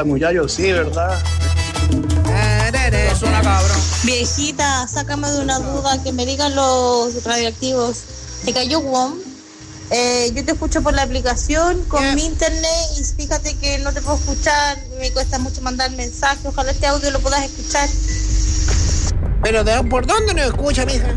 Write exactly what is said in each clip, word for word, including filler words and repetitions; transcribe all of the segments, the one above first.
Hola, muchachos, sí, ¿verdad? No suena cabrón. Viejita, sácame de una duda, que me digan los radioactivos. Te cayó WOM. Eh, yo te escucho por la aplicación con Yeah. mi internet y fíjate que no te puedo escuchar, me cuesta mucho mandar mensajes, ojalá este audio lo puedas escuchar. Pero de, ¿por dónde nos escucha, mija?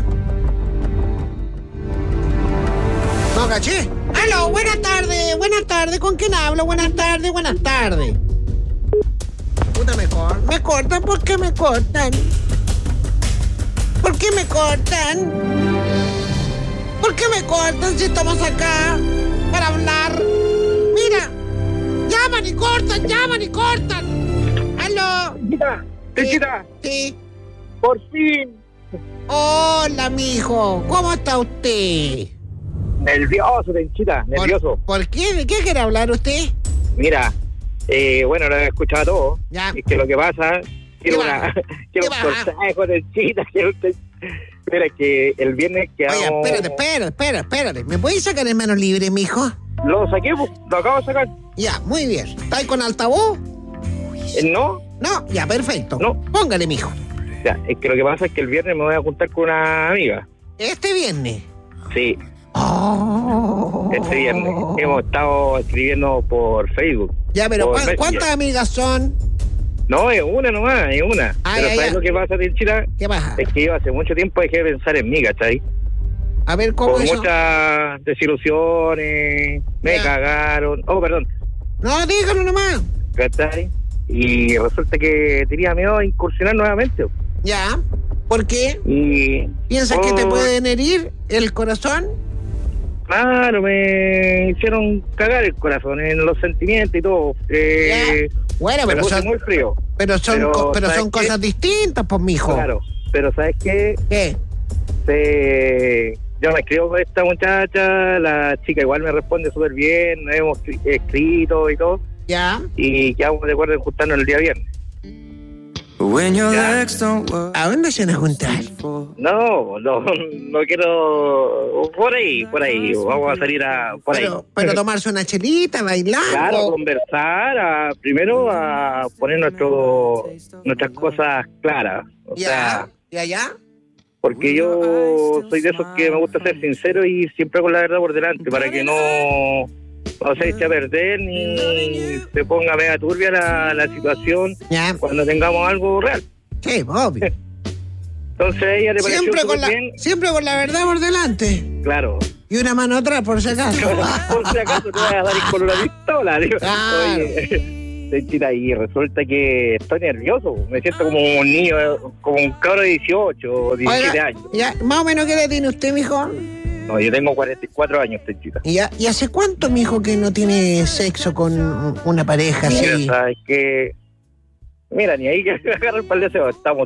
No caché. Aló, buenas tardes, buenas tardes. ¿Con quién hablo? Buenas tardes, buenas tardes. Puta, me cortan. Me cortan, ¿por qué me cortan? ¿Por qué me cortan? ¿Por qué me cortan si estamos acá para hablar? Mira, llaman y cortan, llaman y cortan. Aló. Tenchita, Tenchita, Sí. por fin. Hola, mijo. ¿Cómo está usted? Nervioso, Tenchita, nervioso. ¿Por, ¿por qué? ¿De qué quiere hablar usted? Mira, eh, bueno, lo he escuchado todo. Ya. Es que lo que pasa, quiero, ¿Qué una, va? quiero ¿Qué un va? consejo, Tenchita. Quiero un... Mira, que el viernes quedamos... Oye, espérate, espérate, espérate, espérate. ¿Me puedes sacar en manos libres, mijo? Lo saqué, pues, lo acabo de sacar. Ya, muy bien. ¿Está ahí con altavoz? Eh, No, No, ya, perfecto. No. Póngale, mijo. o sea, es que lo que pasa es que el viernes me voy a juntar con una amiga. Este viernes. Sí, Oh. este viernes. Hemos estado escribiendo por Facebook. Ya, pero por ¿cuán- Messenger. ¿cuántas amigas son? No, es una nomás, es una. Ah, Pero ya, ¿sabes ya. lo que pasa, Tenchita? ¿Qué pasa? Es que yo hace mucho tiempo dejé de pensar en mí, ¿cachai? A ver, ¿cómo Por eso? muchas desilusiones, me Ya. cagaron. Oh, perdón, No, dígalo nomás. ¿cachai? Y resulta que tenía miedo a incursionar nuevamente. Ya. ¿Por qué? Y. ¿Piensas que te Oh, pueden herir el corazón? Claro, me hicieron cagar el corazón en los sentimientos y todo. Eh, Bueno, me pero puse son, muy frío. pero son, pero, co- pero ¿sabes son qué? cosas distintas, pues, mijo. Claro, pero ¿sabes qué? ¿Qué? Se... Yo me escribo con esta muchacha, la chica igual me responde súper bien, nos hemos escri- escrito y todo, Ya. y quedamos de acuerdo en juntarnos el día viernes. Ya. ¿A dónde se van a juntar? No, no, no quiero... Por ahí, por ahí, vamos a salir a... Por ahí. Pero, pero tomarse una chelita, bailar. Claro, o- conversar, a, primero a poner nuestro, nuestras cosas claras. O Ya. sea, ¿Ya, ya? porque yo soy de esos que me gusta ser sincero y siempre con la verdad por delante, para que no, no se eche a perder ni se ponga mega turbia la, la situación Ya. cuando tengamos algo real. Sí, obvio. Entonces a ella le pareció Siempre con, súper la, bien, siempre con la verdad por delante. claro. Y una mano atrás, por si acaso. Por si acaso te vas a dar con una pistola, digo. Claro. Oye, Tenchita, y resulta que estoy nervioso, me siento como un niño, como un cabro de dieciocho o diecisiete Oiga, años. ya, más o menos, ¿qué edad tiene usted, mijo? No, yo tengo cuarenta y cuatro años, Tenchita. ¿Y, ya- ¿Y hace cuánto, mijo, que no tiene sexo con una pareja Mira, así? sabes que... Mira, ni ahí que agarrar el par de deseos. Estamos